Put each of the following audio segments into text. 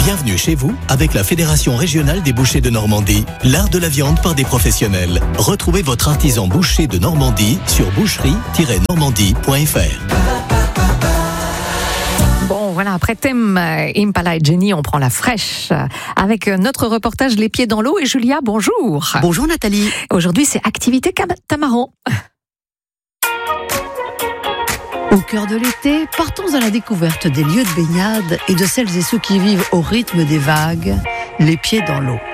Bienvenue chez vous avec la Fédération régionale des bouchers de Normandie, l'art de la viande par des professionnels. Retrouvez votre artisan boucher de Normandie sur boucherie-normandie.fr. Bon, voilà, après thème Impala et Jenny, on prend la fraîche avec notre reportage Les Pieds dans l'eau. Et Julia, bonjour. Bonjour Nathalie. Aujourd'hui, c'est activité catamaran. Au cœur de l'été, partons à la découverte des lieux de baignade et de celles et ceux qui vivent au rythme des vagues, les pieds dans l'eau.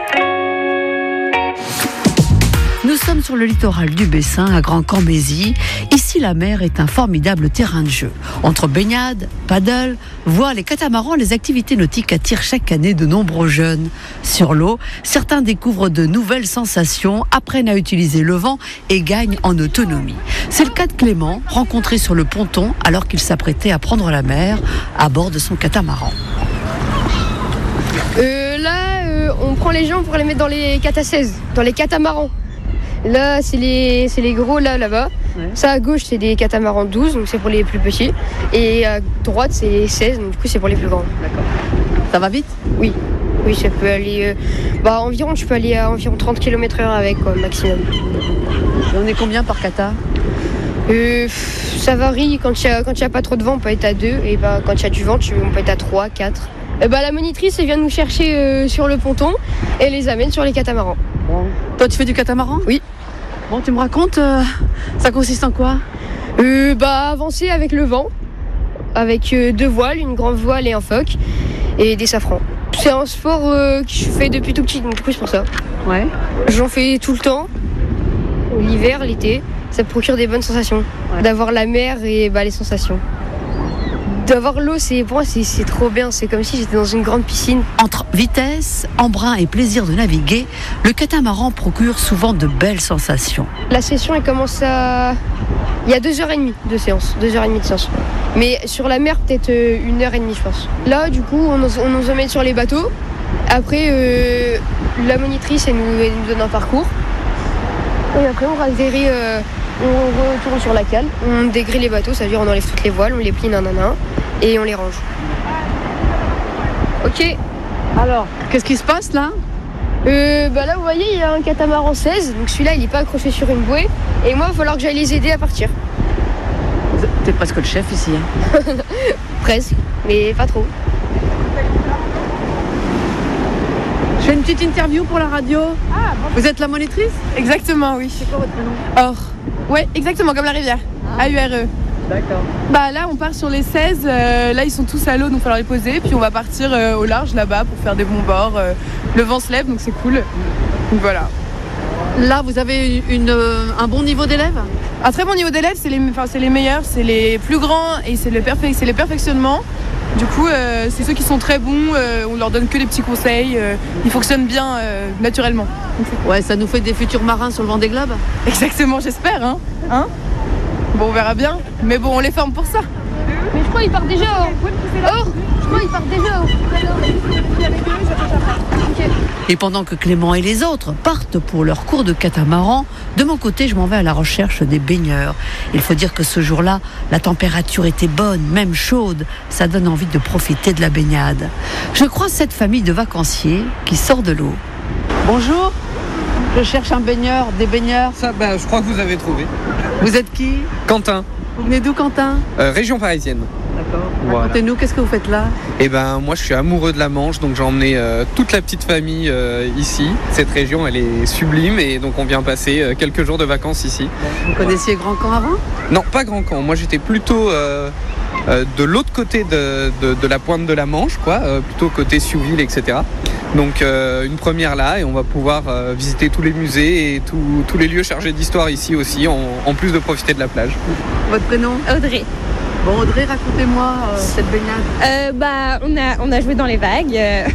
Nous sommes sur le littoral du Bessin, à Grand-Cambésis. Ici, la mer est un formidable terrain de jeu. Entre baignade, paddle, voile et catamaran, les activités nautiques attirent chaque année de nombreux jeunes. Sur l'eau, certains découvrent de nouvelles sensations, apprennent à utiliser le vent et gagnent en autonomie. C'est le cas de Clément, rencontré sur le ponton alors qu'il s'apprêtait à prendre la mer à bord de son catamaran. On prend les gens pour les mettre dans les 4 à 16, dans les catamarans. Là, c'est les gros là-bas. Ouais. Ça, à gauche, c'est des catamarans 12, donc c'est pour les plus petits. Et à droite, c'est 16, donc du coup, c'est pour les plus grands. D'accord. Ça va vite ? Oui. Oui, ça peut aller... environ, je peux aller à environ 30 km/h avec, quoi, maximum. Et on est combien par cata ? Ça varie. Quand il y a pas trop de vent, on peut être à 2. Et quand il y a du vent, on peut être à 3, 4. La monitrice, elle vient nous chercher sur le ponton et les amène sur les catamarans. Bon. Toi, tu fais du catamaran ? Oui. Bon, tu me racontes, ça consiste en quoi ? Avancer avec le vent, avec 2 voiles, une grande voile et un foc, et des safrans. C'est un sport que je fais depuis tout petit, donc du coup c'est pour ça. Ouais. J'en fais tout le temps, l'hiver, l'été. Ça procure des bonnes sensations, ouais. D'avoir la mer et les sensations. D'avoir l'eau, pour moi, c'est trop bien. C'est comme si j'étais dans une grande piscine. Entre vitesse, embrun et plaisir de naviguer, le catamaran procure souvent de belles sensations. La session, elle commence à... Il y a 2h30 de séance, 2h30 de séance. Mais sur la mer, peut-être 1h30, je pense. Là, du coup, on nous emmène sur les bateaux. Après, la monitrice, elle nous donne un parcours. Et après, on atterrit... on retourne sur la cale, on dégrille les bateaux, ça veut dire on enlève toutes les voiles, on les plie nanana et on les range. Ok. Alors, qu'est-ce qui se passe là ? Là vous voyez, il y a un catamaran 16, donc celui-là il n'est pas accroché sur une bouée et moi il va falloir que j'aille les aider à partir. T'es presque le chef ici. Hein. Presque, mais pas trop. Je fais une petite interview pour la radio. Ah, bon. Vous êtes la monitrice ? Exactement, oui. C'est quoi votre prénom ? Or. Ouais, exactement, comme la rivière. AURE. D'accord. Là, on part sur les 16. Là, ils sont tous à l'eau, donc il va falloir les poser. Puis on va partir au large là-bas pour faire des bons bords. Le vent se lève, donc c'est cool. Donc voilà. Là, vous avez un bon niveau d'élèves ? Un très bon niveau d'élèves, c'est les meilleurs, c'est les plus grands et c'est le perfectionnement. Du coup, c'est ceux qui sont très bons, on leur donne que des petits conseils, ils fonctionnent bien naturellement. Ouais, ça nous fait des futurs marins sur le Vendée Globe ? Exactement, j'espère, hein. Bon, on verra bien, mais bon, on les forme pour ça. Mais je crois qu'ils partent déjà. Je crois qu'ils partent déjà. Et pendant que Clément et les autres partent pour leur cours de catamaran, de mon côté, je m'en vais à la recherche des baigneurs. Il faut dire que ce jour-là, la température était bonne, même chaude. Ça donne envie de profiter de la baignade. Je croise cette famille de vacanciers qui sort de l'eau. Bonjour, je cherche un baigneur, des baigneurs. Ça, je crois que vous avez trouvé. Vous êtes qui ? Quentin. Vous venez d'où, Quentin ? Région parisienne. D'accord. Voilà. Racontez-nous, qu'est-ce que vous faites là ? Moi je suis amoureux de la Manche, donc j'ai emmené toute la petite famille ici. Cette région elle est sublime et donc on vient passer quelques jours de vacances ici. Vous connaissiez Grand Camp avant ? Non, pas Grand Camp, moi j'étais plutôt de l'autre côté de la pointe de la Manche, plutôt côté Siouville, etc. Donc une première là et on va pouvoir visiter tous les musées et tous les lieux chargés d'histoire ici aussi, en plus de profiter de la plage. Votre prénom ? Audrey. Bon Audrey, racontez-moi cette baignade. On a joué dans les vagues.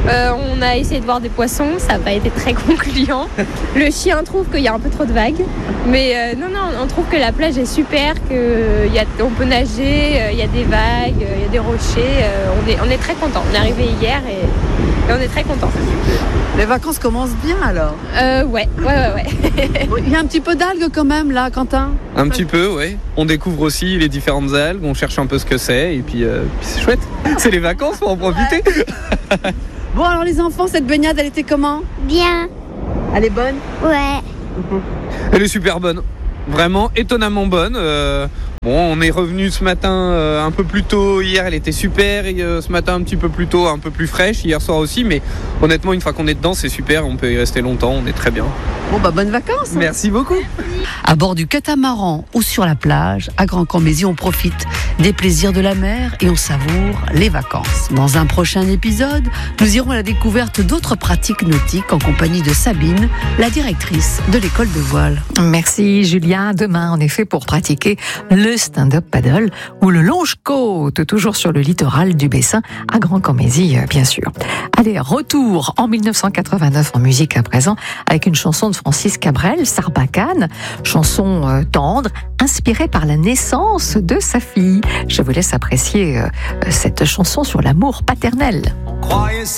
On a essayé de voir des poissons, ça n'a pas été très concluant. Le chien trouve qu'il y a un peu trop de vagues. Mais non, on trouve que la plage est super, qu'on peut nager, il y a des vagues, il y a des rochers. On est très contents. On est arrivé hier et on est très contents. Les vacances commencent bien alors. Ouais. Il y a un petit peu d'algues quand même là, Quentin. Un petit peu, ouais. On découvre aussi les différentes algues, on cherche un peu ce que c'est, et puis c'est chouette. C'est les vacances, faut en profiter. Bon alors les enfants, cette baignade, elle était comment? Bien. Elle est bonne? Ouais. Elle est super bonne. Vraiment étonnamment bonne. On est revenu ce matin un peu plus tôt. Hier, elle était super. Et ce matin, un petit peu plus tôt, un peu plus fraîche. Hier soir aussi. Mais honnêtement, une fois qu'on est dedans, c'est super. On peut y rester longtemps. On est très bien. Bon, bonnes vacances. Merci beaucoup. À bord du catamaran ou sur la plage, à Grand-Cambésis, on profite des plaisirs de la mer et on savoure les vacances. Dans un prochain épisode, nous irons à la découverte d'autres pratiques nautiques en compagnie de Sabine, la directrice de l'école de voile. Merci Julien. Demain, en effet, pour pratiquer le stand-up paddle ou le longe-côte, toujours sur le littoral du Bessin, à Grand-Cambésis, bien sûr. Allez, retour en 1989 en musique à présent, avec une chanson de Francis Cabrel, Sarbacane, chanson tendre, inspirée par la naissance de sa fille. Je vous laisse apprécier cette chanson sur l'amour paternel.